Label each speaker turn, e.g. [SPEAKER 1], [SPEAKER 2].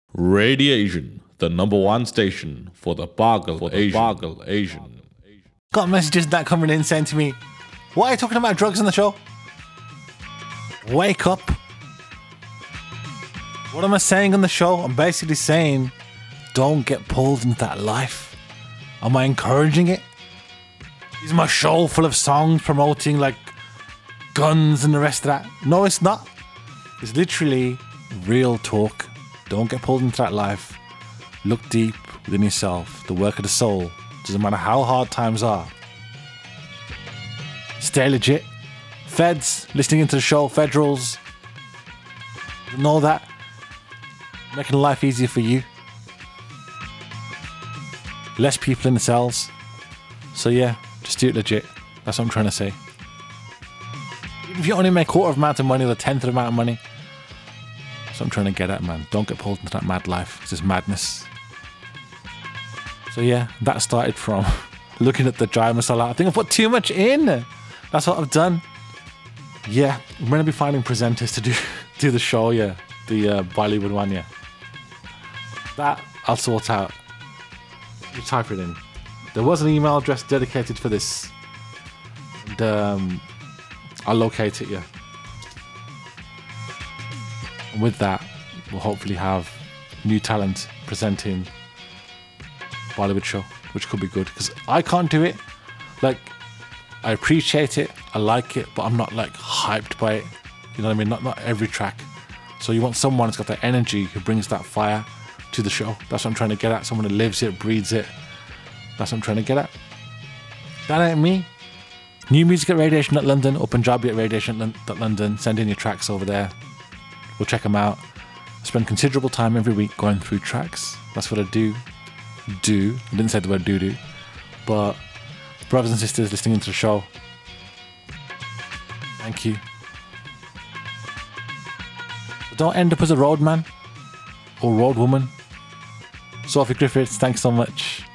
[SPEAKER 1] Radiation, the #1 station for the Bargle Asian.
[SPEAKER 2] Got messages that coming in saying to me, why are you talking about drugs on the show? Wake up. What am I saying on the show? I'm basically saying, don't get pulled into that life. Am I encouraging it? Is my show full of songs promoting like guns and the rest of that? No, it's not. It's literally real talk. Don't get pulled into that life. Look deep within yourself. The work of the soul. Doesn't matter how hard times are. Stay legit. Feds listening into the show, federals, know that. Making life easier for you. Less people in the cells. So yeah, just do it legit. That's what I'm trying to say. Even if you only make quarter of the amount of money or 1/10 of the amount of money. That's what I'm trying to get at, man. Don't get pulled into that mad life. It's just madness. So yeah, that started from looking at the dry masala. I think I put too much in. That's what I've done. Yeah, I'm going to be finding presenters to do the show, yeah. The Bollywood one, yeah. That I'll sort out. You type it in. There was an email address dedicated for this. And I'll locate it, yeah. And with that, we'll hopefully have new talent presenting Bollywood show, which could be good. Because I can't do it. Like, I appreciate it, I like it, but I'm not like hyped by it. You know what I mean? Not every track. So you want someone who's got that energy, who brings that fire to the show. That's what I'm trying to get at. Someone who lives it, breathes it. That's what I'm trying to get at. That ain't me. New music at Radiation.London or Punjabi at Radiation.London. Send in your tracks over there. We'll check them out. I spend considerable time every week going through tracks. That's what I do. I didn't say the word do. But brothers and sisters listening into the show, thank you. But don't end up as a road man or road woman. Sophie Griffiths, thanks so much.